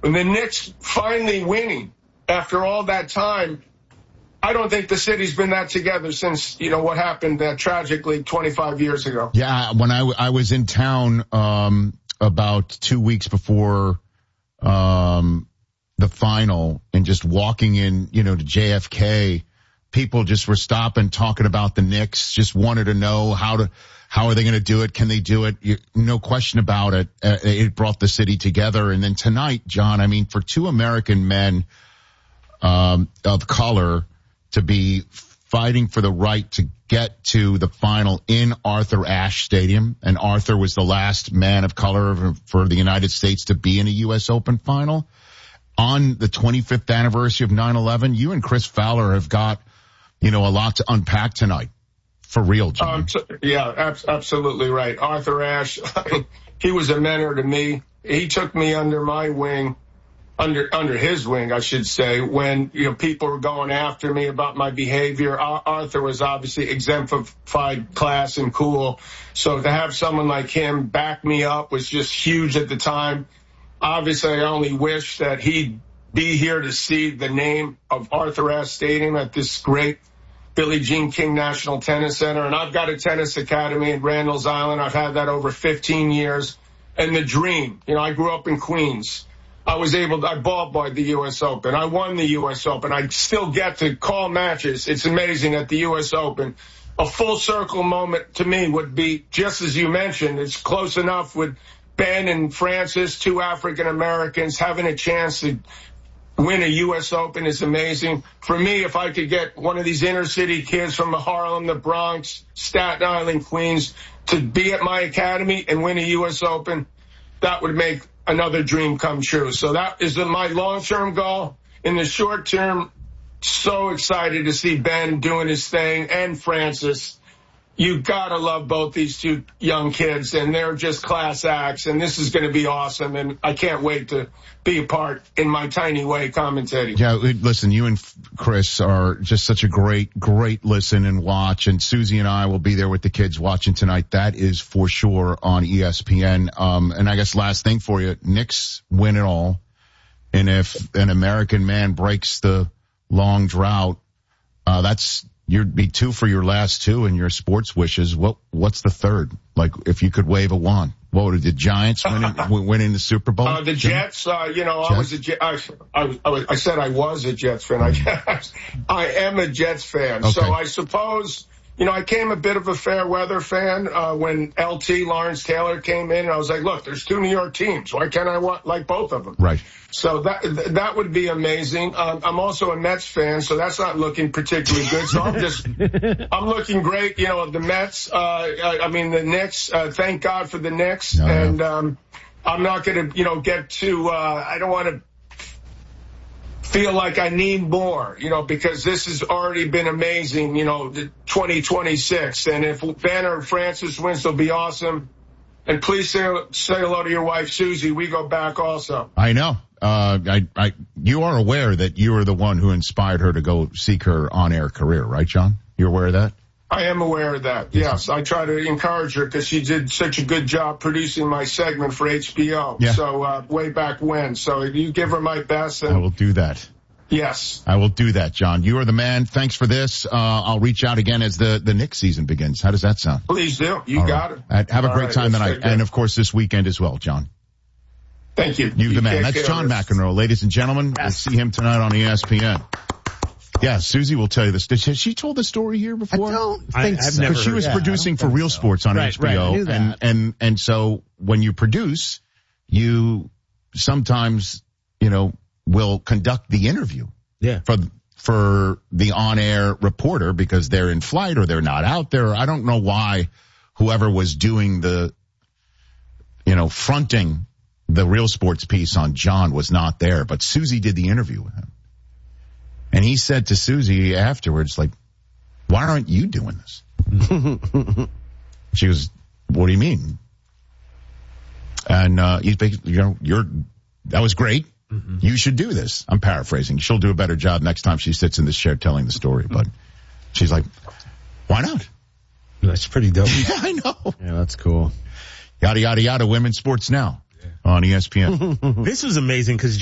And the Knicks finally winning after all that time. I don't think the city's been that together since, what happened tragically 25 years ago. Yeah, when I was in town about 2 weeks before the final and just walking in, to JFK, people just were stopping, talking about the Knicks, just wanted to know how are they going to do it? Can they do it? No question about it. It brought the city together. And then tonight, John, I mean, for two American men of color to be fighting for the right to get to the final in Arthur Ashe Stadium, and Arthur was the last man of color for the United States to be in a U.S. Open final. On the 25th anniversary of 9/11, you and Chris Fowler have got, a lot to unpack tonight. For real, John. Absolutely right. Arthur Ashe, he was a mentor to me. He took me under my wing, under his wing, I should say, when, people were going after me about my behavior. Arthur was obviously exemplified class and cool. So to have someone like him back me up was just huge at the time. Obviously, I only wish that he'd be here to see the name of Arthur Ashe Stadium at this great Billie Jean King National Tennis Center. And I've got a tennis academy in Randall's Island. I've had that over 15 years. And the dream, I grew up in Queens. I ball boyed the U.S. Open. I won the U.S. Open. I still get to call matches. It's amazing at the U.S. Open. A full circle moment to me would be, just as you mentioned, it's close enough with Ben and Francis, two African Americans, having a chance to win a U.S. Open is amazing. For me, if I could get one of these inner city kids from Harlem, the Bronx, Staten Island, Queens, to be at my academy and win a U.S. Open, that would make another dream come true. So that is my long-term goal. In the short term, so excited to see Ben doing his thing and Francis. You gotta love both these two young kids, and they're just class acts, and this is going to be awesome, and I can't wait to be a part in my tiny way commentating. Yeah, listen, you and Chris are just such a great listen and watch, and Susie and I will be there with the kids watching tonight. That is for sure on ESPN. And I guess last thing for you, Knicks win it all, and if an American man breaks the long drought, you'd be two for your last two in your sports wishes. What's the third? Like, if you could wave a wand, what would the Giants winning the Super Bowl? The Jets. Jets? I said I was a Jets fan. I am a Jets fan. Okay. So I suppose, I came a bit of a fair weather fan when LT Lawrence Taylor came in. And I was like, look, there's two New York teams. Why can't I like both of them? Right. So that would be amazing. I'm also a Mets fan, so that's not looking particularly good. So I'm looking great. The Mets, the Knicks, thank God for the Knicks. No. And I'm not going to, get too, I don't want to feel like I need more, because this has already been amazing, the 2026. And if Ben or Francis wins, they'll be awesome. And please say hello to your wife, Susie. We go back also. I know. You are aware that you are the one who inspired her to go seek her on-air career, right, John? You're aware of that? I am aware of that, yes. I try to encourage her because she did such a good job producing my segment for HBO. Yeah. So way back when. So you give her my best. And I will do that. Yes. I will do that, John. You are the man. Thanks for this. I'll reach out again as the Knicks season begins. How does that sound? Please do. You got it. Have a great time tonight. And, of course, this weekend as well, John. Thank you. You the man. That's John McEnroe, ladies and gentlemen. We'll see him tonight on ESPN. Yeah, Susie will tell you this. Has she told the story here before? I don't think so. Because she was producing for Real Sports on HBO. Right, and so when you produce, you sometimes, will conduct the interview. Yeah. For the on-air reporter because they're in flight or they're not out there. I don't know why whoever was doing the, fronting the Real Sports piece on John was not there, but Susie did the interview with him. And he said to Susie afterwards, like, why aren't you doing this? She goes, what do you mean? And, he's basically, that was great. Mm-hmm. You should do this. I'm paraphrasing. She'll do a better job next time she sits in this chair telling the story. But she's like, why not? That's pretty dope. Yeah, I know. Yeah, that's cool. Yada, yada, yada. Women's Sports Now on ESPN. This was amazing because